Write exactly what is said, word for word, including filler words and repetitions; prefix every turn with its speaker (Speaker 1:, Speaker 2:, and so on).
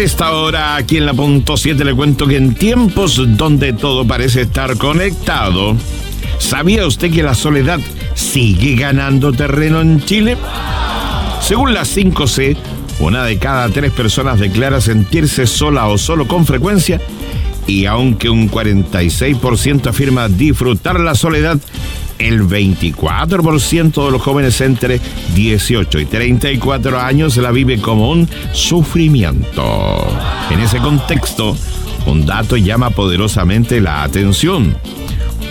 Speaker 1: Esta hora aquí en la punto siete le cuento que en tiempos donde todo parece estar conectado, ¿sabía usted que la soledad sigue ganando terreno en Chile? Según la cinco ce, una de cada tres personas declara sentirse sola o solo con frecuencia, y aunque un cuarenta y seis por ciento afirma disfrutar la soledad, el veinticuatro por ciento de los jóvenes entre dieciocho y treinta y cuatro años la vive como un sufrimiento. En ese contexto, un dato llama poderosamente la atención.